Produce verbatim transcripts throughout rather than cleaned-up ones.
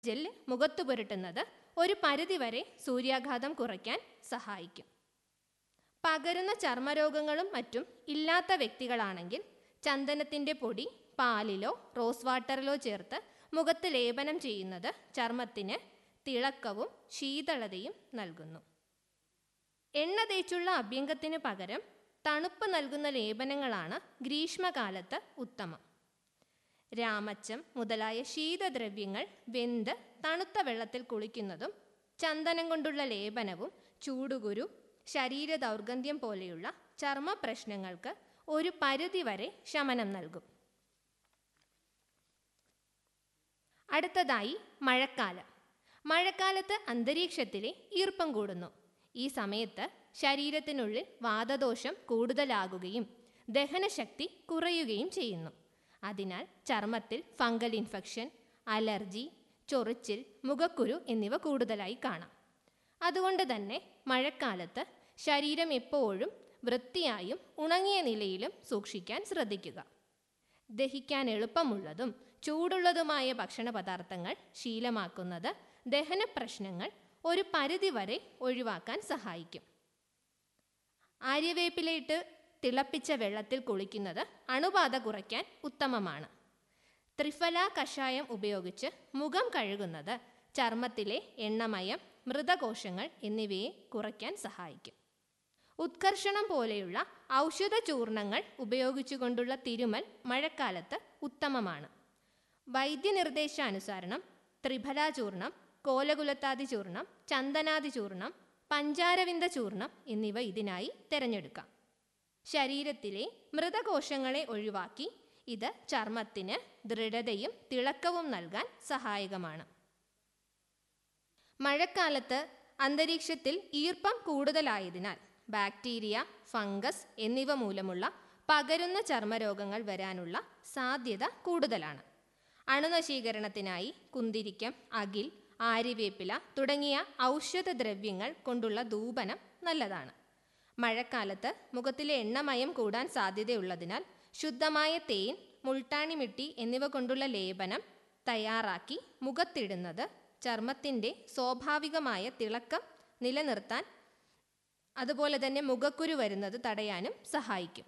Gel മുഖത്തു പുരട്ടുന്നത് ഒരു പരിധിവരെ സൂര്യാഘാതം കുറയ്ക്കാൻ സഹായിക്കും. പകരുന്ന ചർമ്മരോഗങ്ങളും മറ്റും ഇല്ലാത്ത വ്യക്തികളാണെങ്കിൽ ചന്ദനത്തിൻ്റെ പൊടി പാലിലോ റോസ് വാട്ടറിലോ ചേർത്ത് മുഖത്ത് ലേപനം ചെയ്യുന്നത് ചർമ്മത്തിന് തിളക്കവും ശീതളതയും നൽകുന്നു. എണ്ണ തേച്ചുള്ള അഭ്യംഗത്തിന് പകരം തണുപ്പ് നൽകുന്ന ലേപനങ്ങളാണ് ഗ്രീഷ്മകാലത്ത് ഉത്തമം. രാമച്ചം മുതലായ ശീതദ്രവ്യങ്ങൾ വെന്ത് തണുത്ത വെള്ളത്തിൽ കുളിക്കുന്നതും ചന്ദനം കൊണ്ടുള്ള ലേപനവും ചൂടുകുരു, ശരീര ദൗർഗന്ധ്യം പോലെയുള്ള ചർമ്മ പ്രശ്നങ്ങൾക്ക് ഒരു പരിധിവരെ ശമനം നൽകും. അടുത്തതായി മഴക്കാലം. മഴക്കാലത്ത് അന്തരീക്ഷത്തിലെ ഈർപ്പം കൂടുന്നു. ഈ സമയത്ത് ശരീരത്തിനുള്ളിൽ വാതദോഷം കൂടുതലാകുകയും ദഹനശക്തി കുറയുകയും ചെയ്യുന്നു. അതിനാൽ ചർമ്മത്തിൽ ഫംഗൽ ഇൻഫെക്ഷൻ, അലർജി, ചൊറിച്ചിൽ, മുഖക്കുരു എന്നിവ കൂടുതലായി കാണാം. അതുകൊണ്ട് തന്നെ മഴക്കാലത്ത് ശരീരം എപ്പോഴും വൃത്തിയായും ഉണങ്ങിയ നിലയിലും സൂക്ഷിക്കാൻ ശ്രദ്ധിക്കുക. ദഹിക്കാൻ എളുപ്പമുള്ളതും ചൂടുള്ളതുമായ ഭക്ഷണ പദാർത്ഥങ്ങൾ ശീലമാക്കുന്നത് ദഹന പ്രശ്നങ്ങൾ ഒരു പരിധിവരെ ഒഴിവാക്കാൻ സഹായിക്കും. ആര്യവേപ്പിലയിട്ട് തിളപ്പിച്ച വെള്ളത്തിൽ കുളിക്കുന്നത് അണുബാധ കുറയ്ക്കാൻ ഉത്തമമാണ്. ത്രിഫല കഷായം ഉപയോഗിച്ച് മുഖം കഴുകുന്നത് ചർമ്മത്തിലെ എണ്ണമയം, മൃതകോശങ്ങൾ എന്നിവയെ കുറയ്ക്കാൻ സഹായിക്കും. ഉത്കർഷണം പോലെയുള്ള ഔഷധ ചൂർണങ്ങൾ ഉപയോഗിച്ചുകൊണ്ടുള്ള തിരുമൽ മഴക്കാലത്ത് ഉത്തമമാണ്. വൈദ്യനിർദ്ദേശാനുസരണം ത്രിഫല ചൂർണം, കോലകുലത്താദി ചൂർണം, ചന്ദനാദി ചൂർണം, പഞ്ചാരവിന്ദ ചൂർണം എന്നിവ ഇതിനായി തിരഞ്ഞെടുക്കാം. ശരീരത്തിലെ മൃതകോശങ്ങളെ ഒഴിവാക്കി ഇത് ചർമ്മത്തിന് ദൃഢതയും തിളക്കവും നൽകാൻ സഹായകമാണ്. മഴക്കാലത്ത് അന്തരീക്ഷത്തിൽ ഈർപ്പം കൂടുതലായതിനാൽ ബാക്ടീരിയ, ഫംഗസ് എന്നിവ മൂലമുള്ള പകരുന്ന ചർമ്മരോഗങ്ങൾ വരാനുള്ള സാധ്യത കൂടുതലാണ്. അണുനശീകരണത്തിനായി കുന്തിരിക്കം, അകിൽ, ആര്യവേപ്പില തുടങ്ങിയ ഔഷധദ്രവ്യങ്ങൾ കൊണ്ടുള്ള ധൂപനം നല്ലതാണ്. മഴക്കാലത്ത് മുഖത്തിലെ എണ്ണമയം കൂടാൻ സാധ്യതയുള്ളതിനാൽ ശുദ്ധമായ തേൻ, മുൾട്ടാണി മിട്ടി എന്നിവ കൊണ്ടുള്ള ലേപനം തയ്യാറാക്കി മുഖത്തിടുന്നത് ചർമ്മത്തിൻ്റെ സ്വാഭാവികമായ തിളക്കം നിലനിർത്താൻ, അതുപോലെ തന്നെ മുഖക്കുരു വരുന്നത് തടയാനും സഹായിക്കും.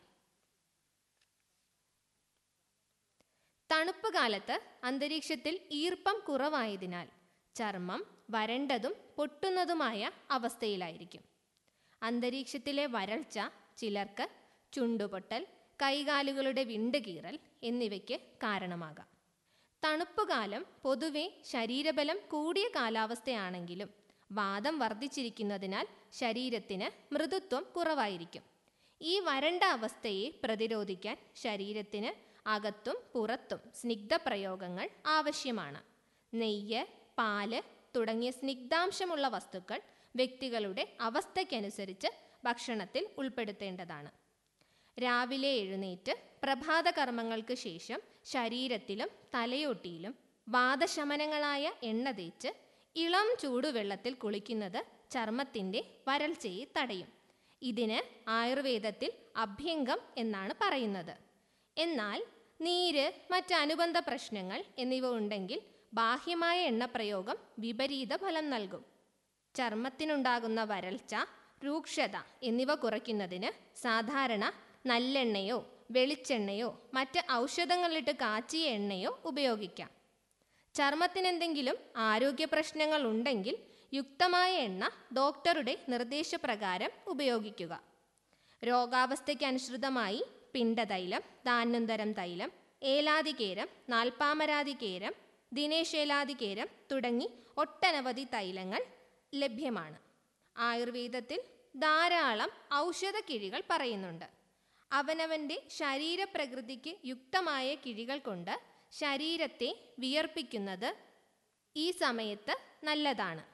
തണുപ്പ് കാലത്ത് അന്തരീക്ഷത്തിൽ ഈർപ്പം കുറവായതിനാൽ ചർമ്മം വരണ്ടതും പൊട്ടുന്നതുമായ അവസ്ഥയിലായിരിക്കും. അന്തരീക്ഷത്തിലെ വരൾച്ച ചിലർക്ക് ചുണ്ടുപൊട്ടൽ, കൈകാലുകളുടെ വിണ്ടുകീറൽ എന്നിവയ്ക്ക് കാരണമാകാം. തണുപ്പുകാലം പൊതുവെ ശരീരബലം കൂടിയ കാലാവസ്ഥയാണെങ്കിലും വാദം വർദ്ധിച്ചിരിക്കുന്നതിനാൽ ശരീരത്തിന് മൃദുത്വം കുറവായിരിക്കും. ഈ വരണ്ട അവസ്ഥയെ പ്രതിരോധിക്കാൻ ശരീരത്തിന് അകത്തും പുറത്തും സ്നിഗ്ധപ്രയോഗങ്ങൾ ആവശ്യമാണ്. നെയ്യ്, പാല് തുടങ്ങിയ സ്നിഗ്ധാംശമുള്ള വസ്തുക്കൾ വ്യക്തികളുടെ അവസ്ഥയ്ക്കനുസരിച്ച് ഭക്ഷണത്തിൽ ഉൾപ്പെടുത്തേണ്ടതാണ്. രാവിലെ എഴുന്നേറ്റ് പ്രഭാത കർമ്മങ്ങൾക്ക് ശേഷം ശരീരത്തിലും തലയോട്ടിയിലും വാതശമനങ്ങളായ എണ്ണ തേച്ച് ഇളം ചൂടുവെള്ളത്തിൽ കുളിക്കുന്നത് ചർമ്മത്തിൻ്റെ വരൾച്ചയെ തടയും. ഇതിന് ആയുർവേദത്തിൽ അഭ്യംഗം എന്നാണ് പറയുന്നത്. എന്നാൽ നീര്, മറ്റ് അനുബന്ധ പ്രശ്നങ്ങൾ എന്നിവ ഉണ്ടെങ്കിൽ ബാഹ്യമായ എണ്ണപ്രയോഗം വിപരീത ഫലം നൽകും. ചർമ്മത്തിനുണ്ടാകുന്ന വരൾച്ച, രൂക്ഷത എന്നിവ കുറയ്ക്കുന്നതിന് സാധാരണ നല്ലെണ്ണയോ വെളിച്ചെണ്ണയോ മറ്റ് ഔഷധങ്ങളിട്ട് കാച്ചിയ എണ്ണയോ ഉപയോഗിക്കാം. ചർമ്മത്തിനെന്തെങ്കിലും ആരോഗ്യ പ്രശ്നങ്ങൾ ഉണ്ടെങ്കിൽ യുക്തമായ എണ്ണ ഡോക്ടറുടെ നിർദ്ദേശപ്രകാരം ഉപയോഗിക്കുക. രോഗാവസ്ഥയ്ക്കനുസൃതമായി പിണ്ടതൈലം, ധാന്വന്തരം തൈലം, ഏലാദികേരം, നാൽപ്പാമരാദികേരം, ദിനേശേലാദികേരം തുടങ്ങി ഒട്ടനവധി തൈലങ്ങൾ ലഭ്യമാണ്. ആയുർവേദത്തിൽ ധാരാളം ഔഷധ കിഴികൾ പറയുന്നുണ്ട്. അവനവൻ്റെ ശരീരപ്രകൃതിക്ക് യുക്തമായ കിഴികൾ കൊണ്ട് ശരീരത്തെ വിയർപ്പിക്കുന്നത് ഈ സമയത്ത് നല്ലതാണ്.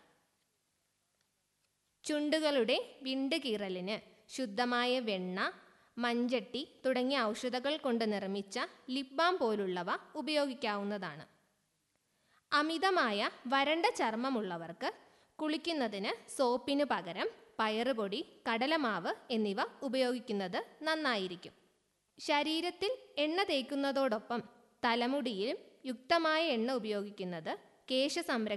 ചുണ്ടുകളുടെ വിണ്ടുകീറലിന് ശുദ്ധമായ വെണ്ണ, മഞ്ചട്ടി തുടങ്ങിയ ഔഷധങ്ങൾ കൊണ്ട് നിർമ്മിച്ച ലിപ് ബാം പോലുള്ളവ ഉപയോഗിക്കാവുന്നതാണ്. അമിതമായ വരണ്ട ചർമ്മമുള്ളവർക്ക് കുളിക്കുന്നതിന് സോപ്പിനു പകരം പയറുപൊടി, കടലമാവ് എന്നിവ ഉപയോഗിക്കുന്നത് നന്നായിരിക്കും. ശരീരത്തിൽ എണ്ണ തേക്കുന്നതോടൊപ്പം തലമുടിയിലും യുക്തമായ എണ്ണ ഉപയോഗിക്കുന്നത് കേശ സംരക്ഷണം